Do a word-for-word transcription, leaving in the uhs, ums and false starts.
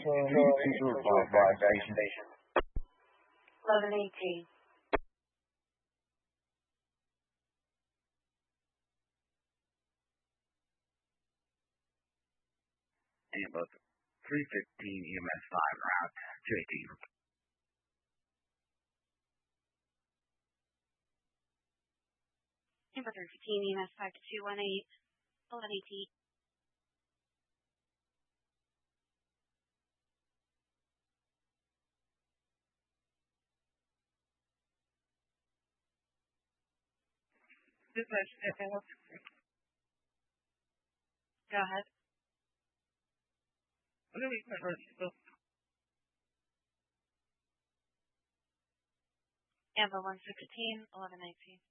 Please report back station. eleven eighteen. Tampa three fifteen E M S five route two eighteen. Tampa three fifteen E M S five two one eight. eleven eighteen. Go ahead. Tampa one sixteen, eleven nineteen.